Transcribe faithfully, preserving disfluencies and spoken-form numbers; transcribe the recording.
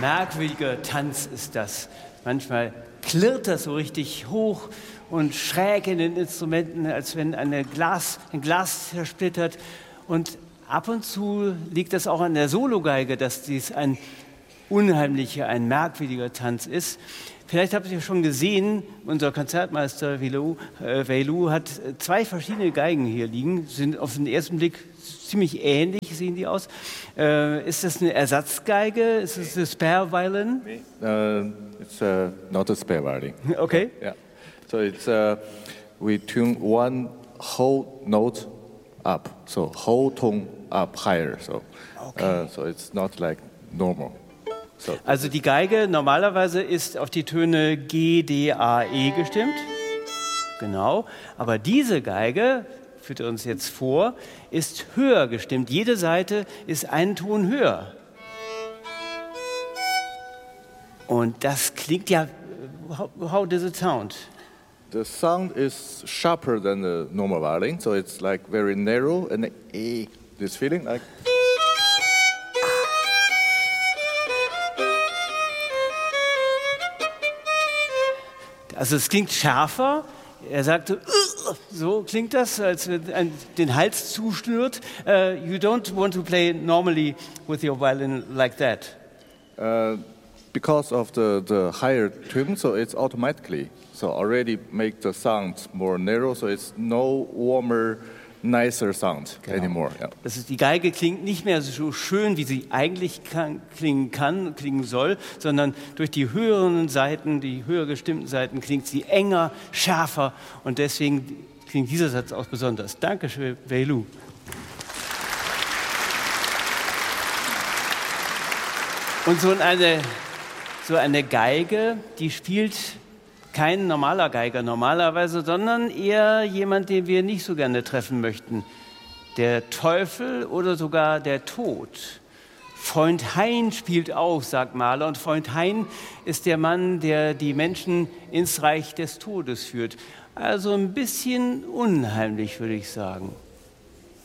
merkwürdiger Tanz ist das. Manchmal klirrt das so richtig hoch und schräg in den Instrumenten, als wenn eine Glas, ein Glas zersplittert. Und ab und zu liegt das auch an der Sologeige, dass dies ein unheimlicher, ein merkwürdiger Tanz ist. Vielleicht habt ihr schon gesehen, unser Konzertmeister Veilu, äh, Veilu hat zwei verschiedene Geigen hier liegen, sind auf den ersten Blick ziemlich ähnlich, sehen die aus. Äh, ist das eine Ersatzgeige? Ist das eine Spare Violin? Uh, it's uh, not a spare violin. Okay. Yeah. So it's uh, we tune one whole note up, so whole tone up higher. So, Okay. uh, so it's not like normal. So Also die Geige normalerweise ist auf die Töne G, D, A, E gestimmt. Genau. Aber diese Geige, führt er uns jetzt vor, ist höher gestimmt. Jede Seite ist einen Ton höher. Und das klingt ja, how, how does it sound? the sound is sharper than the normal violin, so it's like very narrow and eh, this feeling like. Also es klingt schärfer. Er sagte, so klingt das, als wenn ein, den Hals zuschnürt. Uh, you don't want to play normally with your violin like that. Uh, because of the, the higher tune, so it's automatically, so already make the sound more narrow, so it's no warmer, nicer sound anymore. Yeah. Das ist, die Geige klingt nicht mehr so schön, wie sie eigentlich kann, klingen kann, klingen soll, sondern durch die höheren Seiten, die höher gestimmten Seiten, klingt sie enger, schärfer und deswegen klingt dieser Satz auch besonders. Dankeschön, Veilu. Und so eine, so eine Geige, die spielt kein normaler Geiger normalerweise, sondern eher jemand, den wir nicht so gerne treffen möchten. Der Teufel oder sogar der Tod. Freund Hein spielt auch, sagt Mahler. Und Freund Hein ist der Mann, der die Menschen ins Reich des Todes führt. Also ein bisschen unheimlich, würde ich sagen.